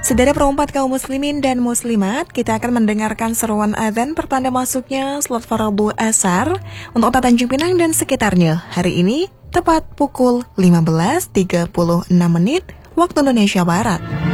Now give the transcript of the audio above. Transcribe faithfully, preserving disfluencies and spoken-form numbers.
Saudara perempat kaum muslimin dan muslimat, kita akan mendengarkan seruan adzan pertanda masuknya salat fardu asar untuk kota Tanjung Pinang dan sekitarnya. Hari ini tepat pukul lima belas tiga puluh enam menit waktu Indonesia Barat.